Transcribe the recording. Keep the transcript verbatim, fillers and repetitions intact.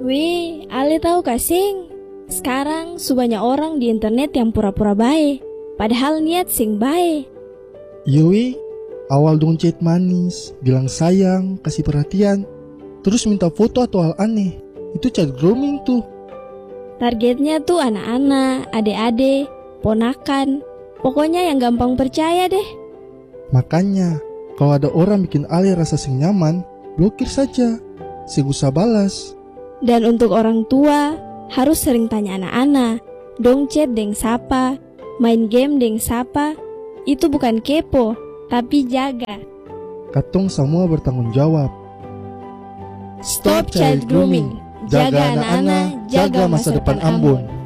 Wih, Ale tahu kasing? Sekarang sebanyak orang di internet yang pura-pura baik, padahal niat sing baik. Yoi, awal dong chat manis, bilang sayang, kasih perhatian, terus minta foto atau hal aneh. Itu chat grooming tuh. Targetnya tuh anak-anak, adik-adik, ponakan, pokoknya yang gampang percaya deh. Makanya, kalau ada orang bikin Ale rasa sing nyaman, blokir saja, sing usah balas. Dan untuk orang tua, harus sering tanya anak-anak, dong chat deng sapa, main game deng sapa. Itu bukan kepo, tapi jaga. Katong semua bertanggung jawab. Stop child grooming. Jaga anak-anak, jaga masa depan Ambon.